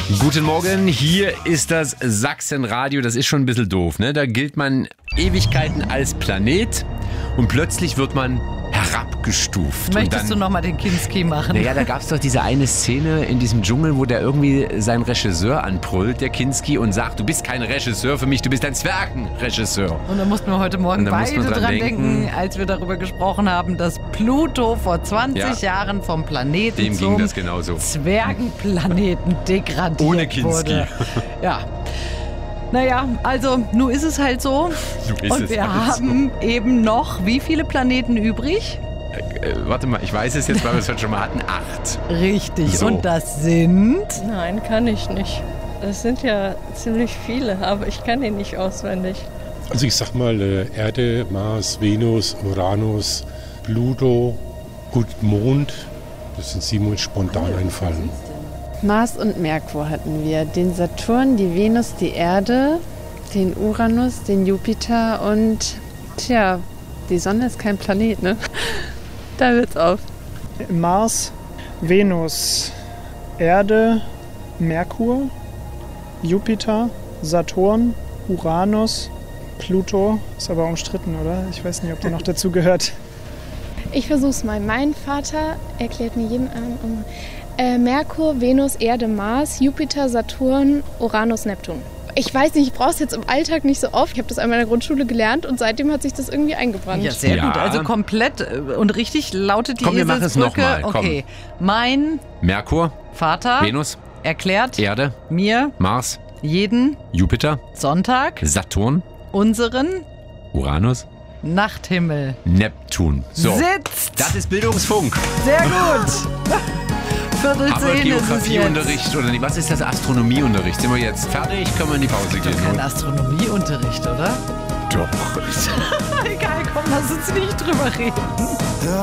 Guten Morgen, hier ist das Sachsenradio. Das ist schon ein bisschen doof, ne? Da gilt man Ewigkeiten als Planet und plötzlich wird man herabgestuft. Möchtest du nochmal den Kinski machen? Naja, da gab es doch diese eine Szene in diesem Dschungel, wo der irgendwie seinen Regisseur anbrüllt, der Kinski, und sagt, du bist kein Regisseur für mich, du bist ein Zwergenregisseur. Und da mussten wir heute Morgen beide dran denken, als wir darüber gesprochen haben, dass Pluto vor 20 Jahren vom Planeten Dem zum ging das genauso. Zwergenplaneten degradiert Ohne Kinski. wurde. Ja. Naja, also nun ist es halt so. Und wir haben eben noch wie viele Planeten übrig? Warte mal, ich weiß es jetzt, weil wir es heute schon mal hatten. 8. Richtig. So. Und das sind? Nein, kann ich nicht. Das sind ja ziemlich viele, aber ich kann die nicht auswendig. Also ich sag mal Erde, Mars, Venus, Uranus, Pluto, gut, Mond. Das sind 7 uns spontan einfallen. Mars und Merkur hatten wir, den Saturn, die Venus, die Erde, den Uranus, den Jupiter und die Sonne ist kein Planet, ne? Da hört's auf. Mars, Venus, Erde, Merkur, Jupiter, Saturn, Uranus, Pluto. Ist aber umstritten, oder? Ich weiß nicht, ob der noch dazu gehört. Ich versuch's mal. Mein Vater erklärt mir jeden Abend Merkur, Venus, Erde, Mars, Jupiter, Saturn, Uranus, Neptun. Ich weiß nicht, ich brauche es jetzt im Alltag nicht so oft. Ich habe das einmal in der Grundschule gelernt und seitdem hat sich das irgendwie eingebrannt. Ja, sehr gut. Also komplett und richtig lautet die Komm, wir machen es nochmal. Okay. Mein Merkur, Vater Venus, erklärt Erde, mir Mars, jeden Jupiter, Sonntag Saturn, unseren Uranus, Nachthimmel. Neptun. So, Sitzt. das ist Bildungsfunk. Sehr gut. Viertel Aber 10 ist es jetzt. Geografieunterricht oder nicht? Was ist das? Astronomieunterricht? Sind wir jetzt fertig? Können wir in die Pause gehen? Kein Astronomieunterricht, oder? Doch. Egal, komm, lass uns nicht drüber reden.